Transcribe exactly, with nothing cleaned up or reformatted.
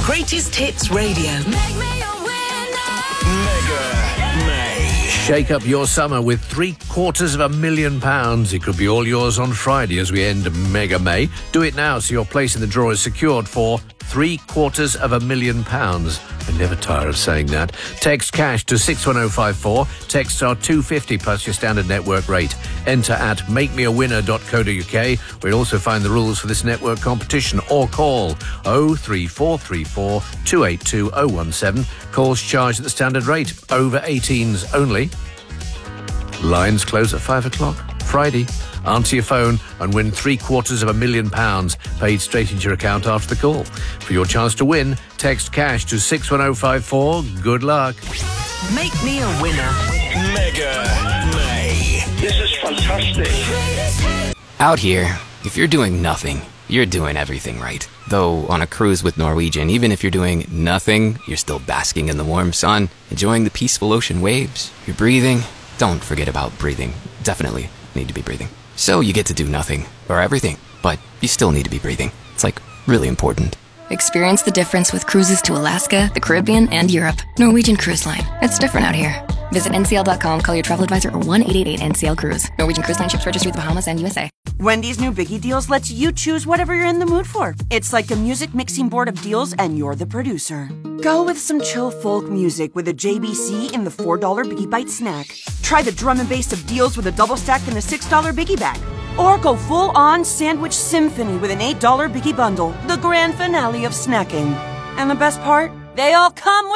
Greatest Hits Radio. Make me a winner. Mega May. Shake up your summer with three quarters of a million pounds. It could be all yours on Friday as we end Mega May. Do it now so your place in the draw is secured for three quarters of a million pounds. I never tire of saying that. Text cash to six one oh five four. Texts are two pounds fifty plus your standard network rate. Enter at make me a winner dot co dot uk, where you'll also find the rules for this network competition, or call oh three four three four, two eight two oh one seven. Calls charged at the standard rate. Over eighteens only. Lines close at five o'clock. Friday. Answer your phone and win three quarters of a million pounds paid straight into your account after the call. For your chance to win, text cash to six one oh five four. Good luck. Make me a winner. Mega May. This is fantastic. Out here, if you're doing nothing, you're doing everything right. Though on a cruise with Norwegian, even if you're doing nothing, you're still basking in the warm sun, enjoying the peaceful ocean waves. You're breathing. Don't forget about breathing. Definitely need to be breathing. So you get to do nothing, or everything, but you still need to be breathing. It's like really important. Experience the difference with cruises to Alaska, the Caribbean, and Europe. Norwegian Cruise Line. It's different out here. Visit N C L dot com, call your travel advisor, or one eight eight eight N C L Cruise. Norwegian Cruise Line ships registry the Bahamas and U S A. Wendy's new Biggie Deals lets you choose whatever you're in the mood for. It's like a music mixing board of deals, and you're the producer. Go with some chill folk music with a J B C in the four dollar Biggie Bite snack. Try the drum and bass of deals with a double stack in the six dollar Biggie Bag. Or go full-on sandwich symphony with an eight dollar Biggie Bundle, the grand finale of snacking. And the best part? They all come with